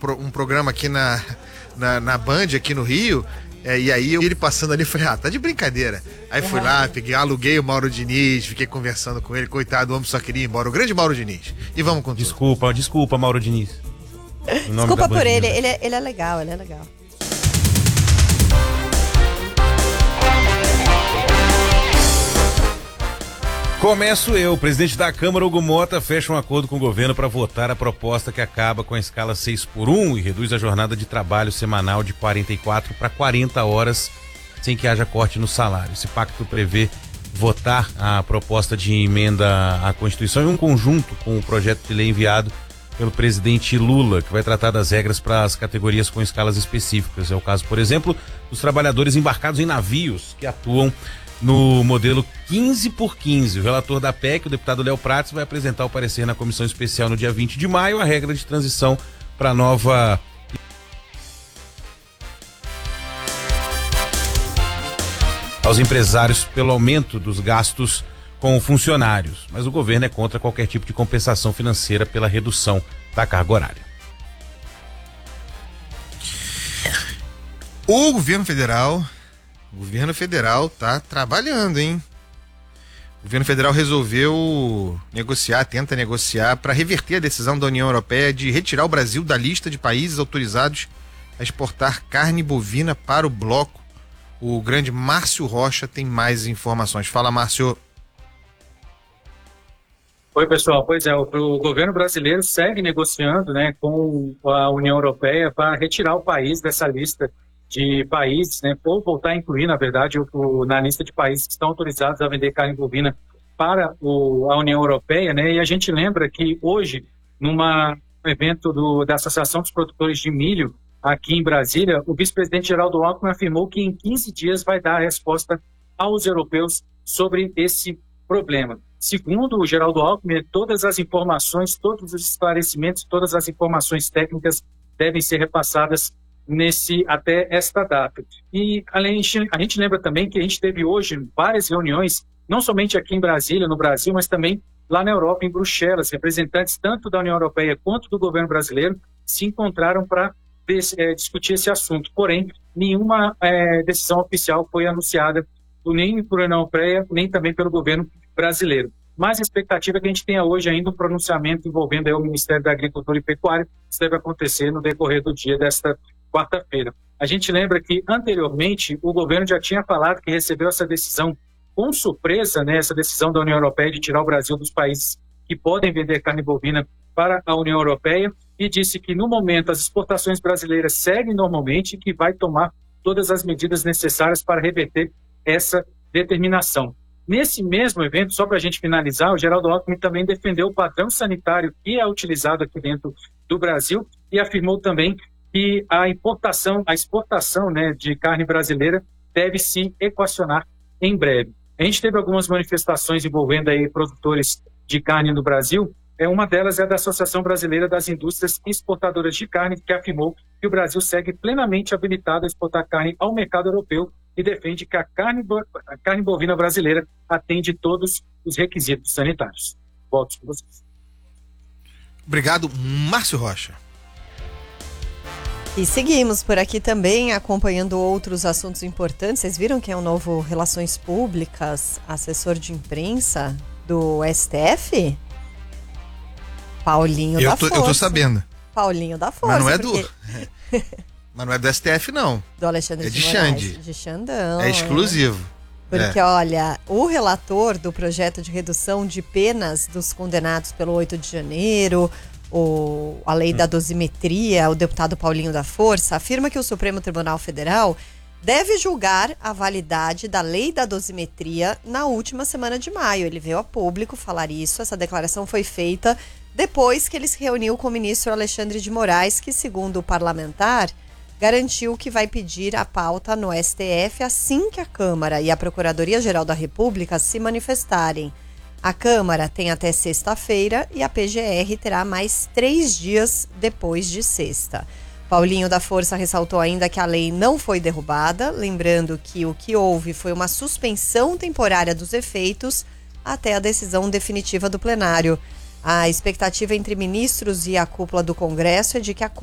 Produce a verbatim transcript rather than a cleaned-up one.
pro, um programa aqui na, na, na Band, aqui no Rio, é, e aí eu, ele passando ali, falei, ah, tá de brincadeira. Aí fui uhum. lá, peguei, aluguei o Mauro Diniz, fiquei conversando com ele, coitado, o homem só queria ir embora, o grande Mauro Diniz. E vamos com tudo. Desculpa, desculpa, Mauro Diniz. Desculpa por ele, ele é, ele é legal, ele é legal. Começo eu. O presidente da Câmara, Hugo Mota, fecha um acordo com o governo para votar a proposta que acaba com a escala seis por um e reduz a jornada de trabalho semanal de quarenta e quatro para quarenta horas, sem que haja corte no salário. Esse pacto prevê votar a proposta de emenda à Constituição em um conjunto com o projeto de lei enviado pelo presidente Lula, que vai tratar das regras para as categorias com escalas específicas. É o caso, por exemplo, dos trabalhadores embarcados em navios que atuam no modelo quinze por quinze. O relator da P E C, o deputado Léo Prates, vai apresentar o parecer na comissão especial no dia vinte de maio, a regra de transição para a nova aos empresários pelo aumento dos gastos com funcionários. Mas o governo é contra qualquer tipo de compensação financeira pela redução da carga horária. O governo federal O governo federal tá trabalhando, hein? O governo federal resolveu negociar, tenta negociar para reverter a decisão da União Europeia de retirar o Brasil da lista de países autorizados a exportar carne bovina para o bloco. O grande Márcio Rocha tem mais informações. Fala, Márcio. Oi, pessoal. Pois é, o, o governo brasileiro segue negociando, né, com a União Europeia para retirar o país dessa lista de países, né, ou voltar a incluir, na verdade, o, o, na lista de países que estão autorizados a vender carne bovina para o, a União Europeia, né, e a gente lembra que hoje, numa um evento do, da Associação dos Produtores de Milho, aqui em Brasília, o vice-presidente Geraldo Alckmin afirmou que em quinze dias vai dar a resposta aos europeus sobre esse problema. Segundo o Geraldo Alckmin, todas as informações, todos os esclarecimentos, todas as informações técnicas devem ser repassadas nesse até esta data. E além a gente lembra também que a gente teve hoje várias reuniões, não somente aqui em Brasília, no Brasil, mas também lá na Europa, em Bruxelas. Representantes tanto da União Europeia quanto do governo brasileiro se encontraram para é, discutir esse assunto. Porém, nenhuma é, decisão oficial foi anunciada nem por União Europeia, nem também pelo governo brasileiro. Mas a expectativa é que a gente tenha hoje ainda um pronunciamento envolvendo aí o Ministério da Agricultura e Pecuária. Isso deve acontecer no decorrer do dia desta quarta-feira. A gente lembra que, anteriormente, o governo já tinha falado que recebeu essa decisão com surpresa, né, essa decisão da União Europeia de tirar o Brasil dos países que podem vender carne bovina para a União Europeia, e disse que, no momento, as exportações brasileiras seguem normalmente e que vai tomar todas as medidas necessárias para reverter essa determinação. Nesse mesmo evento, só para a gente finalizar, o Geraldo Alckmin também defendeu o padrão sanitário que é utilizado aqui dentro do Brasil e afirmou também que a importação, a exportação, né, de carne brasileira deve se equacionar em breve. A gente teve algumas manifestações envolvendo aí produtores de carne no Brasil. É, uma delas é da Associação Brasileira das Indústrias Exportadoras de Carne, que afirmou que o Brasil segue plenamente habilitado a exportar carne ao mercado europeu e defende que a carne, a carne bovina brasileira atende todos os requisitos sanitários. Volto com vocês. Obrigado, Márcio Rocha. E seguimos por aqui também acompanhando outros assuntos importantes. Vocês viram que é o novo Relações Públicas, assessor de imprensa do S T F? Paulinho eu da tô, Força. Eu tô sabendo. Paulinho da Força. Mas não é porque... do... Mas não é do S T F, não. Do Alexandre é de, de Xande. Moraes. De Xandão. É exclusivo. Porque, é. olha, o relator do projeto de redução de penas dos condenados pelo oito de janeiro... O, a lei da dosimetria, o deputado Paulinho da Força, afirma que o Supremo Tribunal Federal deve julgar a validade da lei da dosimetria na última semana de maio. Ele veio a público falar isso. Essa declaração foi feita depois que ele se reuniu com o ministro Alexandre de Moraes, que, segundo o parlamentar, garantiu que vai pedir a pauta no S T F assim que a Câmara e a Procuradoria-Geral da República se manifestarem. A Câmara tem até sexta-feira e a P G R terá mais três dias depois de sexta. Paulinho da Força ressaltou ainda que a lei não foi derrubada, lembrando que o que houve foi uma suspensão temporária dos efeitos até a decisão definitiva do plenário. A expectativa entre ministros e a cúpula do Congresso é de que a